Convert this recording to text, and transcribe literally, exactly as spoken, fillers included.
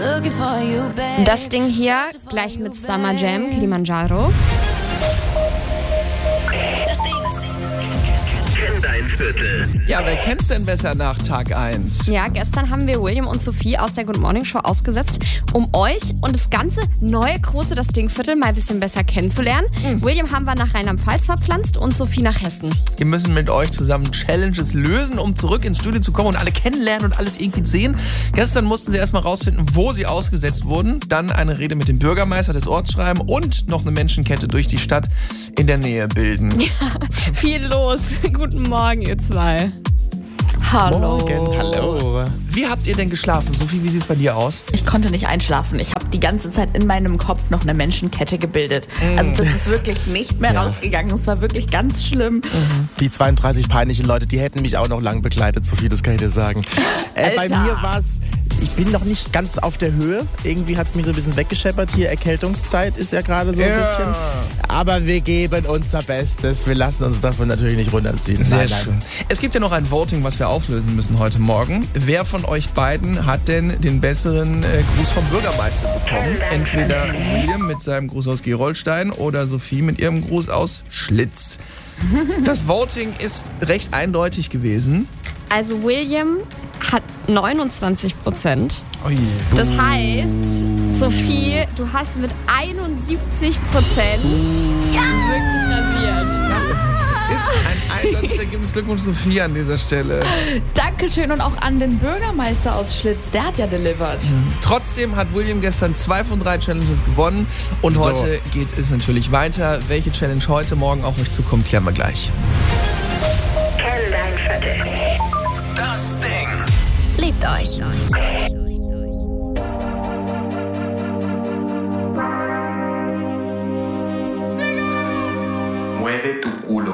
Das Ding hier gleich mit Summer Jam, Kilimanjaro. Dein Viertel. Ja, wer kennt's denn besser nach Tag eins? Ja, gestern haben wir William und Sophie aus der Good Morning Show ausgesetzt, um euch und das ganze neue große Das Ding-Viertel mal ein bisschen besser kennenzulernen. Mhm. William haben wir nach Rheinland-Pfalz verpflanzt und Sophie nach Hessen. Wir müssen mit euch zusammen Challenges lösen, um zurück ins Studio zu kommen und alle kennenlernen und alles irgendwie sehen. Gestern mussten sie erstmal rausfinden, wo sie ausgesetzt wurden. Dann eine Rede mit dem Bürgermeister des Orts schreiben und noch eine Menschenkette durch die Stadt in der Nähe bilden. Ja, viel los. Guten Morgen, ihr zwei. Hallo. Morgen, hallo. Wie habt ihr denn geschlafen? Sophie, wie sieht es bei dir aus? Ich konnte nicht einschlafen. Ich habe die ganze Zeit in meinem Kopf noch eine Menschenkette gebildet. Mm. Also das ist wirklich nicht mehr ja. rausgegangen. Es war wirklich ganz schlimm. Mhm. Die zweiunddreißig peinlichen Leute, die hätten mich auch noch lang begleitet, Sophie, das kann ich dir sagen. Äh, bei mir war es, ich bin noch nicht ganz auf der Höhe. Irgendwie hat es mich so ein bisschen weggescheppert hier. Erkältungszeit ist ja gerade so ein ja. bisschen. Aber wir geben unser Bestes. Wir lassen uns davon natürlich nicht runterziehen. Sehr nein, schön. nein. Es gibt ja noch ein Voting, was wir auflösen müssen heute Morgen. Wer von euch beiden hat denn den besseren äh, Gruß vom Bürgermeister bekommen? Entweder William mit seinem Gruß aus Gerolstein oder Sophie mit ihrem Gruß aus Schlitz. Das Voting ist recht eindeutig gewesen. Also William hat neunundzwanzig Prozent. Oh je. Das heißt, Sophie, du hast mit einundsiebzig Prozent ja. wirklich rasiert. Das ist ein eindeutiges Ergebnis. Glückwunsch, Sophie, an dieser Stelle. Dankeschön und auch an den Bürgermeister aus Schlitz. Der hat ja delivered. Mhm. Trotzdem hat William gestern zwei von drei Challenges gewonnen. Und so. Heute geht es natürlich weiter. Welche Challenge heute Morgen auf euch zukommt, klären wir gleich. Kenn dein Viertel. Das Ding. Liebt euch. Mueve tu culo.